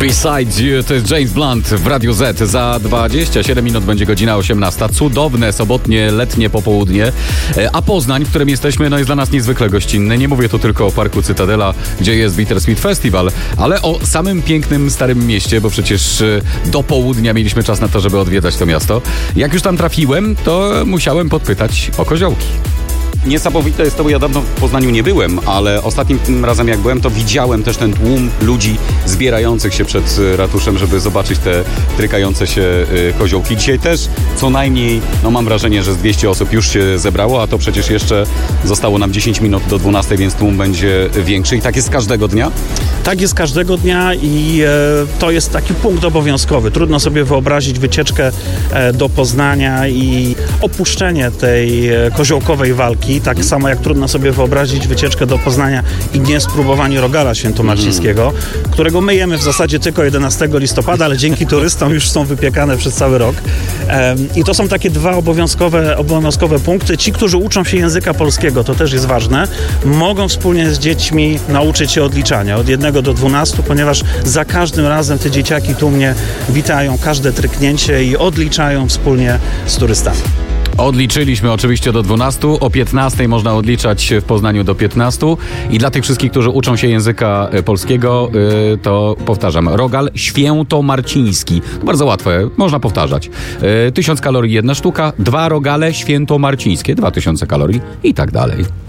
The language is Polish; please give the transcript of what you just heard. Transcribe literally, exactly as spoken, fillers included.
Besides You, to jest James Blunt w Radiu Z. Za dwadzieścia siedem minut będzie godzina osiemnasta. Cudowne, sobotnie, letnie popołudnie. A Poznań, w którym jesteśmy, no jest dla nas niezwykle gościnny. Nie mówię tu tylko o Parku Cytadela, gdzie jest Bittersweet Festival, ale o samym pięknym Starym Mieście, bo przecież do południa mieliśmy czas na to, żeby odwiedzać to miasto. Jak już tam trafiłem, to musiałem podpytać o koziołki. Niesamowite jest to, bo ja dawno w Poznaniu nie byłem, ale ostatnim razem jak byłem, to widziałem też ten tłum ludzi zbierających się przed ratuszem, żeby zobaczyć te trykające się koziołki. Dzisiaj też co najmniej, no mam wrażenie, że z dwieście osób już się zebrało, a to przecież jeszcze zostało nam dziesięć minut do dwunastej, więc tłum będzie większy. I tak jest każdego dnia? Tak jest każdego dnia i e, to jest taki punkt obowiązkowy. Trudno sobie wyobrazić wycieczkę e, do Poznania i opuszczenie tej e, koziołkowej walki. Tak samo jak trudno sobie wyobrazić wycieczkę do Poznania i nie spróbowanie rogala świętomarcińskiego, mm. którego my jemy w zasadzie tylko jedenastego listopada, ale dzięki turystom już są wypiekane przez cały rok. E, I to są takie dwa obowiązkowe, obowiązkowe punkty. Ci, którzy uczą się języka polskiego, to też jest ważne, mogą wspólnie z dziećmi nauczyć się odliczania od jednego do dwunastu, ponieważ za każdym razem te dzieciaki tłumnie witają każde tryknięcie i odliczają wspólnie z turystami. Odliczyliśmy oczywiście do dwunastu, o piętnastej można odliczać w Poznaniu do piętnastu i dla tych wszystkich, którzy uczą się języka polskiego, to powtarzam, rogal świętomarciński. To bardzo łatwe, można powtarzać. Tysiąc kalorii jedna sztuka, dwa rogale świętomarcińskie, dwa tysiące kalorii i tak dalej.